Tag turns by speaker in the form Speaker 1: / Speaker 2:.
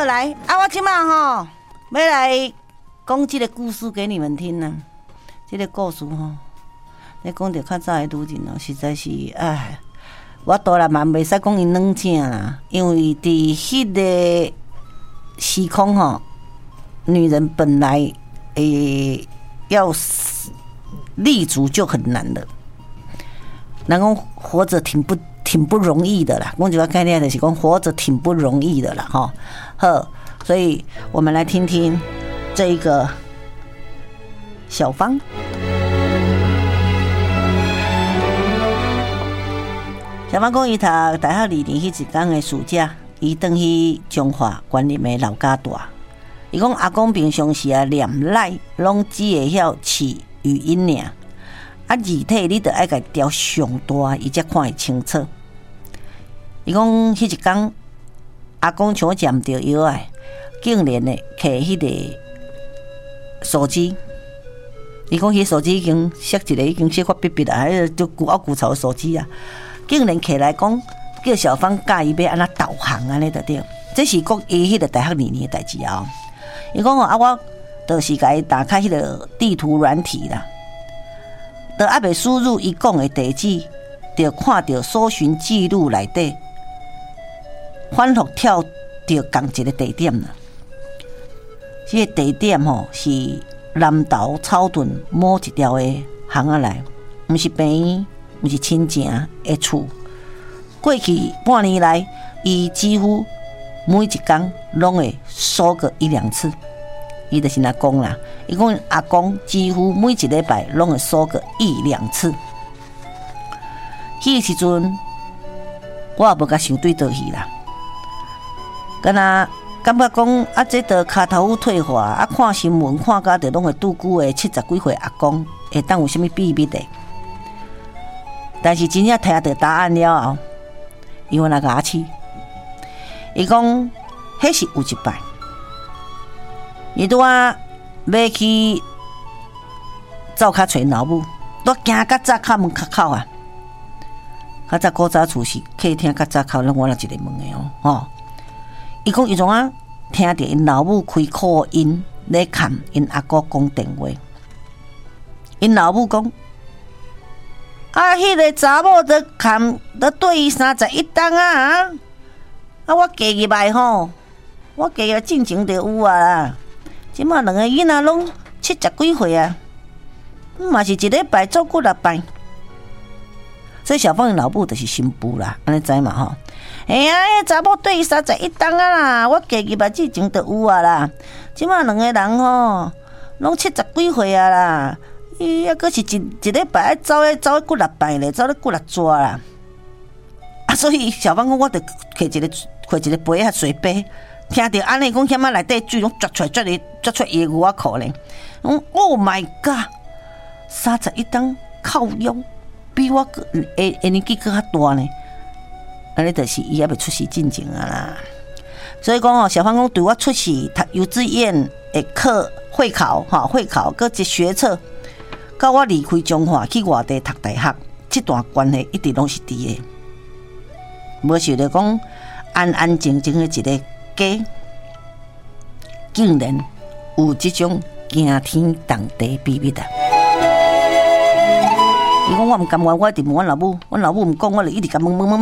Speaker 1: 来啊！我即马吼要来讲这个故事给你们听呢。这个故事吼，你讲到较早的女人哦，实在是哎，我当然嘛袂使讲因软正啦，因为伫迄个时空吼，女人本来要立足就很难了。人讲活着挺不容易的啦，讲一个概念就是讲活着挺不容易的啦，哈，呵，所以我们来听听这一个小芳。小芳讲伊读大学2年迄一天的暑假，伊转去中华园林的老家住。伊讲阿公平常时啊念奶，拢只会晓试语音尔。啊，字体你得爱甲调上大，伊才看会清楚。伊讲迄一天，阿公像占着药啊，竟然呢摕迄个手机。伊讲迄手机已经摔一个，已经摔发逼逼啦，迄个就古凹古潮的手机啊，竟然摕来讲叫小芳教伊要安怎导航安尼就对。这是讲伊迄个大学2年的代志啊。伊讲啊，我就是甲伊打开迄个地图软体啦。都还未输入伊讲的地址，就看到搜寻记录内底反复跳到同一个地点啦。这个地点吼是南投草屯某一条的巷仔内，不是病院，不是亲情的厝。过去半年来，伊几乎每一天拢会数个1-2次。伊就是那讲啦，伊讲阿公几乎每一礼拜拢会数个1-2次。迄个时阵，我也无甲想对倒去啦，敢若感觉讲啊，这着骹头退化，啊看新闻看甲着拢会拄久的70几岁阿公，会当有啥物秘密的？但是真正听到答案了后，伊有那牙齿，伊讲迄是有一摆。伊拄啊要去灶骹找老母，都行到灶骹门口口啊。较早古早厝是客厅较灶口，拢我一个门的哦。伊讲伊怎啊听到因老母开扩音咧看因阿姑讲电话，因老母讲啊，迄个查某在看在对伊31档啊，啊我加入来吼，我加入进前就有啊啦。即马2个囡仔拢70几岁啊，嘛是一礼拜做过6摆。所以小芳的老母就是新妇啦，安尼知嘛吼？哎呀，查某对伊31档啊啦，我加入来之前就有啊啦。即马2个人吼，拢70几岁啊啦，伊还阁是一礼拜走咧过6摆咧，走咧过6抓啦。啊，所以小芳讲，我得摕一个杯啊水杯。听到安尼讲，险啊内底水拢抓出伊的牛仔裤咧。Oh my god！31档靠腰，比我年纪更较大呢。安尼就是伊还未出世进前啊啦。所以讲哦，小芳讲对我出世读幼稚园的课会考搁一学测，到我离开中华去外地读大学，这段关系一直拢是伫的。无想到讲安安静静的一个。竟然有这种惊天动地秘密啊！伊讲我唔甘愿，我一直问阮老母，阮老母唔讲，我就一直甲问。